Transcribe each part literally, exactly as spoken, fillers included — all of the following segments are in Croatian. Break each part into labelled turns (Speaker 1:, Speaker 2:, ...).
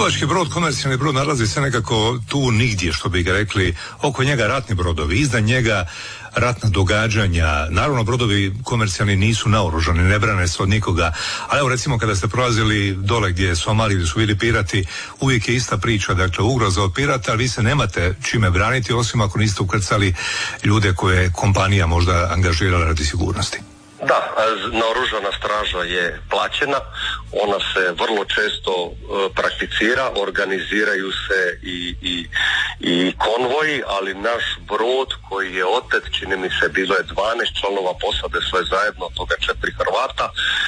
Speaker 1: Slovački brod, komercijalni brod, nalazi se nekako tu nigdje, što bi ga rekli, oko njega ratni brodovi, iznad njega ratna događanja. Naravno, brodovi komercijalni nisu naoružani, ne brane se od nikoga, ali evo recimo kada ste prolazili dole gdje je Somalija, gdje su bili pirati, uvijek je ista priča, dakle ugroza od pirata, ali vi se nemate čime braniti, osim ako niste ukrcali ljude koje je kompanija možda angažirala radi sigurnosti.
Speaker 2: Da, naoružana straža je plaćena, ona se vrlo često e, prakticira, organiziraju se i, i, i konvoji, ali naš brod koji je otet, čini mi se bilo je dvanaest članova posade sve zajedno, od toga četiri Hrvata,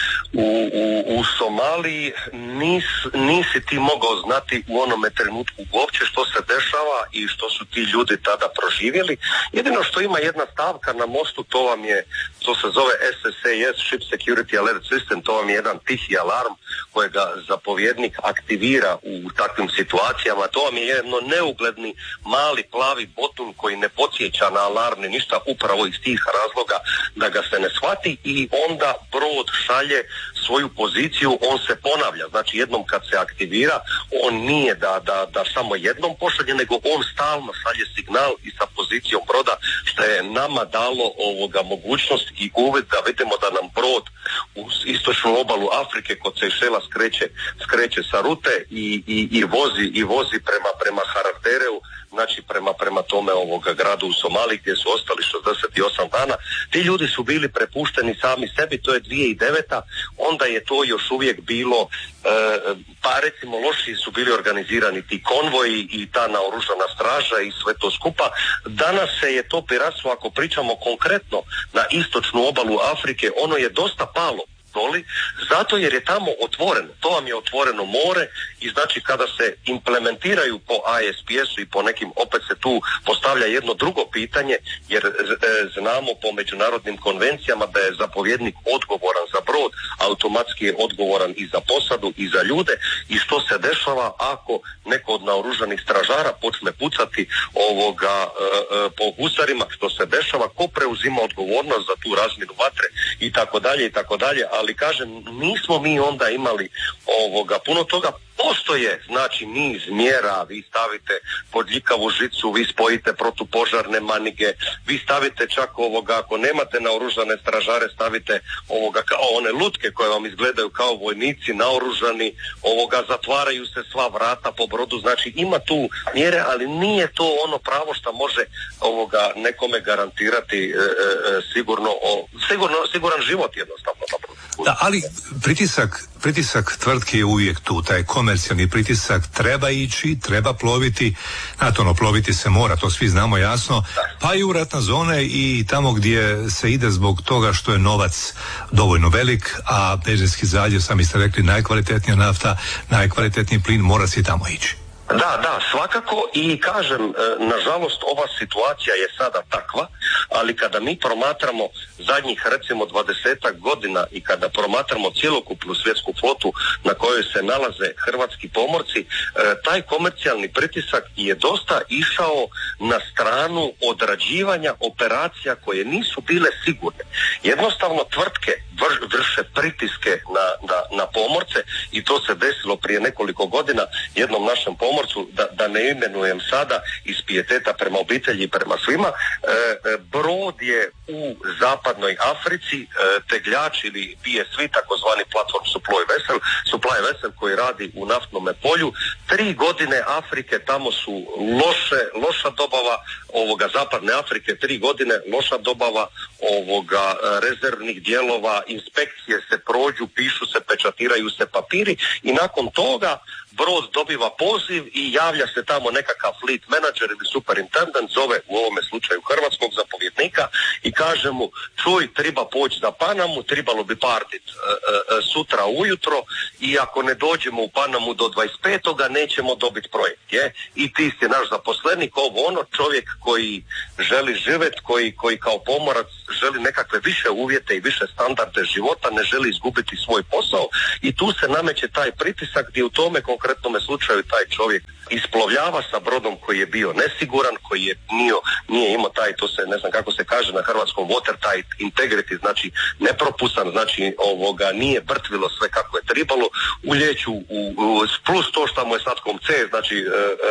Speaker 2: u, u, u Somaliji nis, nisi ti mogao znati u onome trenutku uopće što se dešava i što su ti ljudi tada proživjeli. Jedino što ima jedna stavka na mostu, to vam je, to se zove S S A S, Ship Security Alert System, to vam je jedan tihi alarm kojega zapovjednik aktivira u takvim situacijama. To vam je jedno neugledni mali plavi botun koji ne podsjeća na alarm ni ništa, upravo iz tih razloga da ga se ne shvati, i onda brod šalje svoju poziciju, on se ponavlja. Znači jednom kad se aktivira, on nije da, da, da samo jednom pošalje, nego on stalno šalje signal i sa pozicijom broda, što je nama dalo ovoga mogućnost i uvid da vidimo da nam brod u istočnu obalu Afrike kod Sejšela skreće, skreće sa rute i, i, i vozi i vozi prema, prema Haradžereu, znači prema, prema tome ovoga gradu u Somaliji gdje su ostali šezdeset osam dana. Ti ljudi su bili prepušteni sami sebi, to je dvije tisuće deveta. Onda je to još uvijek bilo, e, pa recimo loši su bili organizirani ti konvoji i ta naoružana straža i sve to skupa. Danas se je to piratstvo, ako pričamo konkretno na istočnu obalu Afrike, ono je dosta palo doli, zato jer je tamo otvoreno. To vam je otvoreno more i znači kada se implementiraju po I S P S-u i po nekim, opet se tu postavlja jedno drugo pitanje, jer e, znamo po međunarodnim konvencijama da je zapovjednik odgovoran za brod, automatski je odgovoran i za posadu i za ljude, i što se dešava ako neko od naoružanih stražara počne pucati ovoga e, e, po gusarima, što se dešava, ko preuzima odgovornost za tu razmjenu vatre i tako dalje i tako dalje. Ali kažem, nismo mi onda imali ovoga puno toga. Postoje, znači, niz mjera, vi stavite podljikavu žicu, vi spojite protupožarne manige, vi stavite čak ovoga, ako nemate naoružane stražare, stavite ovoga kao one lutke koje vam izgledaju kao vojnici naoružani, ovoga, zatvaraju se sva vrata po brodu, znači ima tu mjere, ali nije to ono pravo što može ovoga nekome garantirati e, e, sigurno, o, sigurno, siguran život jednostavno na brodu.
Speaker 1: Da, ali pritisak, pritisak tvrtke je uvijek tu, taj komercijalni pritisak, treba ići, treba ploviti, znate ono, ploviti se mora, to svi znamo jasno, pa i u ratne zone i tamo gdje se ide zbog toga što je novac dovoljno velik, a Perzijski zaljev, sami ste rekli, najkvalitetnija nafta, najkvalitetniji plin, mora se i tamo ići.
Speaker 2: Da, da, svakako, i kažem, nažalost ova situacija je sada takva, ali kada mi promatramo zadnjih recimo dvadesetak godina i kada promatramo cjelokupnu svjetsku flotu na kojoj se nalaze hrvatski pomorci, taj komercijalni pritisak je dosta išao na stranu odrađivanja operacija koje nisu bile sigurne. Jednostavno tvrtke vrše pritiske na, na, na pomorce, i to se desilo prije nekoliko godina jednom našem pomorcu, da, da ne imenujem sada, iz pijeteta prema obitelji i prema svima. E, brod je u zapadnoj Africi, e, tegljač ili P S V, takozvani platform supply vessel, supply vessel koji radi u naftnome polju. Tri godine Afrike, tamo su loše, loša dobava ovoga zapadne Afrike, tri godine loša dobava ovoga rezervnih dijelova, inspekcije se prođu, pišu se, pečatiraju se papiri, i nakon toga brod dobiva poziv i javlja se tamo nekakav fleet manager ili superintendent, zove u ovome slučaju hrvatskog zapovjednika i kaže mu: čuj, treba poći za Panamu, trebalo bi partit e, e, sutra ujutro, i ako ne dođemo u Panamu do dvadeset petoga nećemo dobiti projekt. Je? I ti si naš zaposlenik, ovo ono, čovjek koji želi živjeti, koji, koji kao pomorac želi nekakve više uvjete i više standarde života, ne želi izgubiti svoj posao, i tu se nameće taj pritisak gdje u tome konkretnome slučaju taj čovjek isplovljava sa brodom koji je bio nesiguran, koji je nije, nije imao taj, to se ne znam kako se kaže na hrvatskom, watertight integrity, znači nepropusan, znači ovoga nije brtvilo sve kako je tribalo, uljeću u, u, plus to što mu je satkom C, znači e,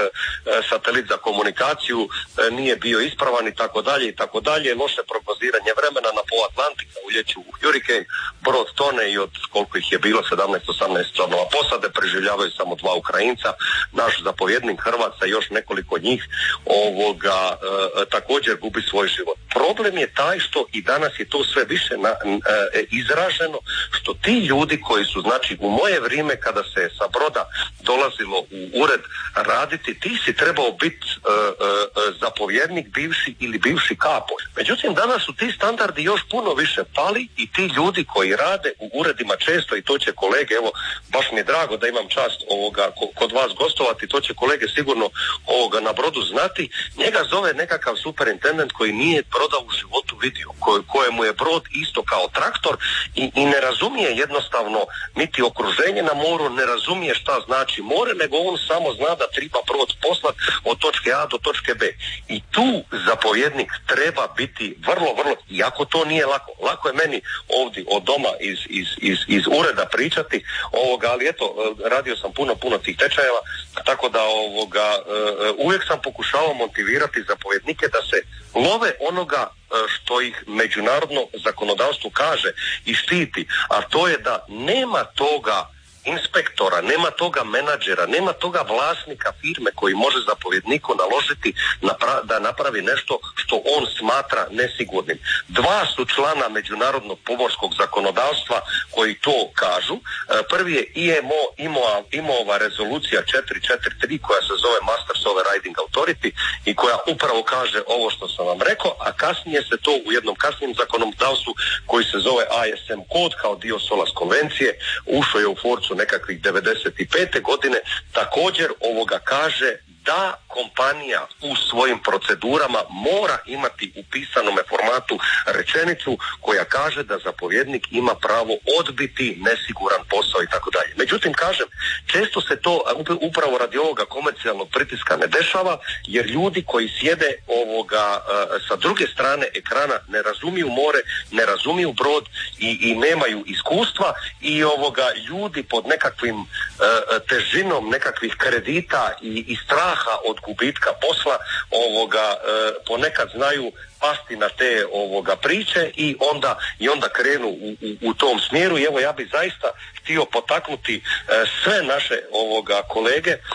Speaker 2: e, satelit za komunikaciju e, nije bio ispravan i tako dalje i tako dalje, loše prognoziranje vremena na pol Atlantika, uljeću u Hurricane, brod tone i od koliko ih je bilo, sedamnaest osamnaest članova posade, preživljavaju samo dva Ukrajinca, naš zapovjednik Hrvatska i još nekoliko njih ovoga e, također gubi svoj život. Problem je taj što i danas je to sve više na, e, izraženo, što ti ljudi koji su, znači u moje vrijeme kada se sa broda dolazilo u ured raditi, ti si trebao biti e, e, zapovjednik bivši ili bivši kapo. Međutim, danas su ti standardi još puno više pali i ti ljudi koji rade u uredima često, i to će kolege, evo baš mi je drago da imam čast ovoga kod vas gostovati, to će kolege sigurno ovoga na brodu znati, njega zove nekakav superintendent koji nije broda u životu vidio, ko, kojemu je brod isto kao traktor i, i ne razumije jednostavno niti okruženje na moru, ne razumije šta znači more, nego on samo zna da treba brod poslati od točke A do točke B. I tu zapovjednik treba biti vrlo, vrlo, iako to nije lako. Lako je meni ovdje od doma iz, iz, iz, iz ureda pričati ovoga, ali eto, radio sam puno, puno tih tečajeva, tako da ovoga, uvijek sam pokušavao motivirati zapovjednike da se love onoga što ih međunarodno zakonodavstvo kaže i štiti, a to je da nema toga inspektora, nema toga menadžera, nema toga vlasnika firme koji može zapovjedniku naložiti napra- da napravi nešto što on smatra nesigurnim. Dva su člana međunarodnog pomorskog zakonodavstva koji to kažu. E, prvi je I M O IMO-ova rezolucija četiri četiri tri koja se zove Masters Overriding Authority i koja upravo kaže ovo što sam vam rekao, a kasnije se to u jednom kasnijem zakonodavstvu koji se zove I S M kod kao dio SOLAS konvencije ušao je u forcu nekakvih devedeset pete godine, također ovoga kaže da kompanija u svojim procedurama mora imati u pisanome formatu rečenicu koja kaže da zapovjednik ima pravo odbiti nesiguran posao i tako dalje. Međutim, kažem, često se to upravo radi ovoga komercijalnog pritiska ne dešava, jer ljudi koji sjede ovoga sa druge strane ekrana ne razumiju more, ne razumiju brod i, i nemaju iskustva i ovoga ljudi pod nekakvim uh, težinom nekakvih kredita i, i straha od gubitka posla ovoga e, ponekad znaju pasti na te ovoga priče i onda i onda krenu u, u, u tom smjeru. I evo ja bih zaista htio potaknuti e, sve naše ovoga kolege, e, e,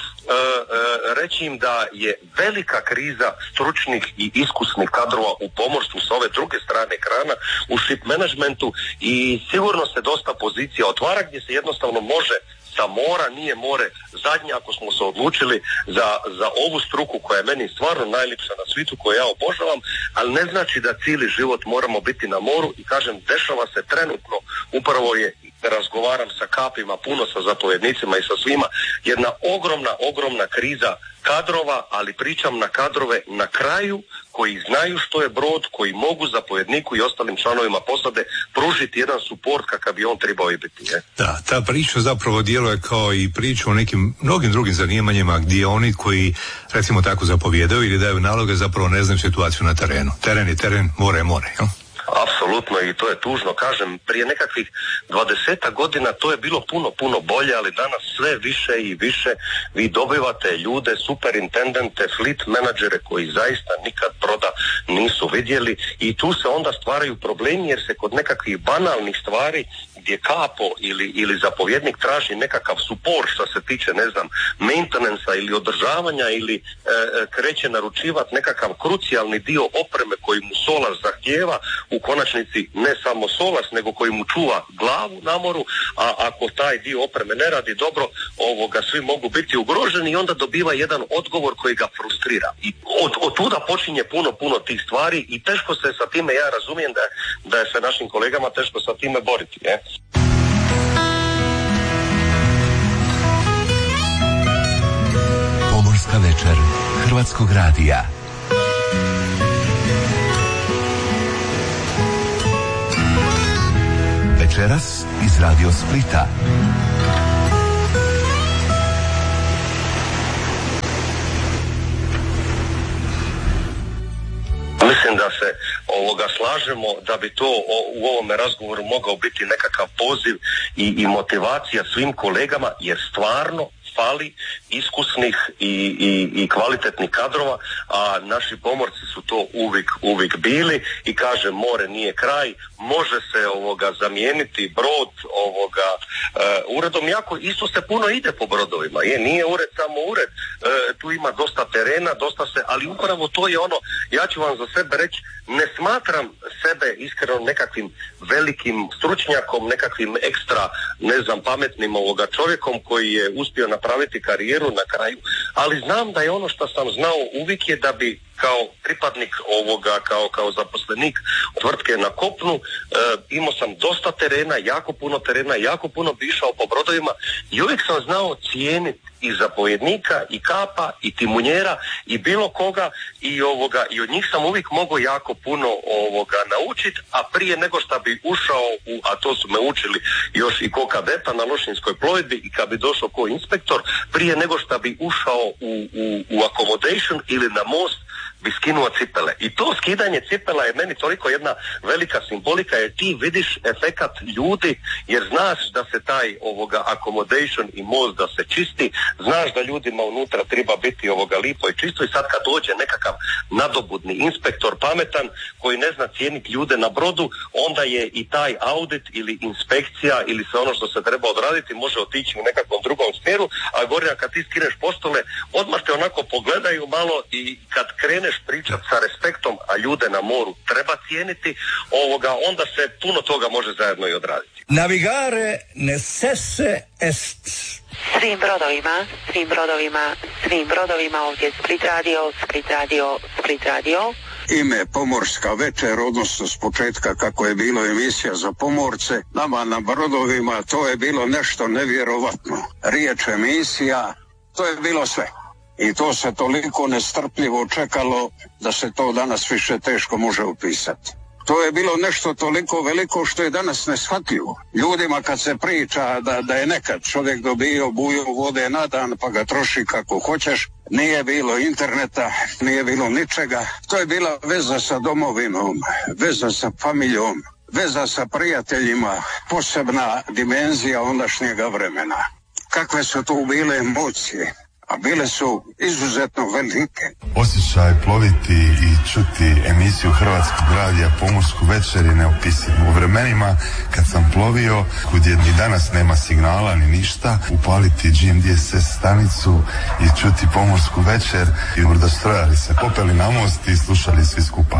Speaker 2: reći im da je velika kriza stručnih i iskusnih kadrova u pomorstvu sa ove druge strane ekrana u ship managementu i sigurno se dosta pozicija otvara gdje se jednostavno može sa mora, nije more zadnje ako smo se odlučili za, za ovu struku koja je meni stvarno najljepša na svijetu, koju ja obožavam, ali ne znači da cijeli život moramo biti na moru i kažem, dešava se trenutno, upravo je, razgovaram sa kapima, puno sa zapovjednicima i sa svima, jedna ogromna, ogromna kriza kadrova, ali pričam na kadrove na kraju koji znaju što je brod, koji mogu zapovjedniku i ostalim članovima posade pružiti jedan suport kakav bi on trebao i biti. Je.
Speaker 1: Da, ta priča zapravo djeluje kao i priča o nekim mnogim drugim zanimanjima gdje oni koji recimo tako zapovjedaju ili daju naloge zapravo ne znaju situaciju na terenu. Teren je teren, more je more. Jel?
Speaker 2: Apsolutno, i to je tužno, kažem, prije nekakvih dvadesetak godina to je bilo puno, puno bolje, ali danas sve više i više vi dobivate ljude, superintendente, fleet menadžere koji zaista nikad broda nisu vidjeli i tu se onda stvaraju problemi jer se kod nekakvih banalnih stvari gdje kapo ili, ili zapovjednik traži nekakav support što se tiče, ne znam, maintenansa ili održavanja ili e, kreće naručivati nekakav krucijalni dio opreme koji mu SOLAS zahtijeva, u konačnici ne samo SOLAS nego koji mu čuva glavu na moru, a ako taj dio opreme ne radi dobro, ovoga svi mogu biti ugroženi i onda dobiva jedan odgovor koji ga frustrira. I od, od tuda počinje puno, puno tih stvari i teško se sa time, ja razumijem da, da je sa našim kolegama teško sa time boriti, je.
Speaker 3: Pomorska večer Hrvatskog radija. Večeras iz Radio Splita.
Speaker 2: slažemo da bi to o, u ovome razgovoru mogao biti nekakav poziv i, i motivacija svim kolegama, jer stvarno fali iskusnih i, i, i kvalitetnih kadrova, a naši pomorci su to uvijek, uvijek bili i kaže more nije kraj, može se ovoga zamijeniti brod ovoga uh, uredom, jako isto se puno ide po brodovima, je, nije ured samo ured, uh, tu ima dosta terena, dosta se, ali upravo to je ono, ja ću vam za sebe reći, ne smatram sebe iskreno nekakvim velikim stručnjakom, nekakvim ekstra, ne znam, pametnim ovoga čovjekom koji je uspio napraviti karijeru na kraju, ali znam da je ono što sam znao uvijek je da bi kao pripadnik ovoga, kao, kao zaposlenik tvrtke na kopnu, e, imao sam dosta terena, jako puno terena, jako puno bi išao po brodovima i uvijek sam znao cijeniti i zapovjednika, i kapa, i timunjera, i bilo koga, i ovoga, i od njih sam uvijek mogao jako puno ovoga naučiti, a prije nego što bi ušao u, a to su me učili još i ko kadeta na Lošinjskoj plovidbi i kad bi došao ko inspektor, prije nego što bi ušao u, u, u accommodation ili na most, bi skinuo cipele. I to skidanje cipela je meni toliko jedna velika simbolika, jer ti vidiš efekat ljudi, jer znaš da se taj ovoga accommodation i most da se čisti, znaš da ljudima unutra treba biti ovoga lipo i čisto, i sad kad dođe nekakav nadobudni inspektor pametan koji ne zna cijeniti ljude na brodu, onda je i taj audit ili inspekcija ili sve ono što se treba odraditi može otići u nekakvom drugom smjeru, a Gornja kad ti skineš postole, odmah te onako pogledaju malo i kad kreneš pričati sa respektom, a ljude na moru treba cijeniti, ovoga, onda se puno toga može zajedno i odraditi.
Speaker 4: Navigare necesse est.
Speaker 5: Svim brodovima, svim brodovima, svim brodovima ovdje Split Radio, Split Radio, Split Radio.
Speaker 6: Ime Pomorska večer, odnosno s početka kako je bilo emisija za pomorce, nama na brodovima to je bilo nešto nevjerovatno. Riječ emisija, to je bilo sve. I to se toliko nestrpljivo čekalo da se to danas više teško može upisati. To je bilo nešto toliko veliko što je danas neshvatljivo. Ljudima kad se priča da, da je nekad čovjek dobio buju vode na dan pa ga troši kako hoćeš, nije bilo interneta, nije bilo ničega. To je bila veza sa domovinom, veza sa familijom, veza sa prijateljima, posebna dimenzija ondašnjega vremena. Kakve su tu bile emocije? A bile su izuzetno velike.
Speaker 7: Osjećaj ploviti i čuti emisiju Hrvatskog radija Pomorsku večer je neopisiv. U vremenima kad sam plovio, kud je ni danas nema signala ni ništa, upaliti G M D S S stanicu i čuti Pomorsku večer i brdostrojari se popeli na most i slušali svi skupa.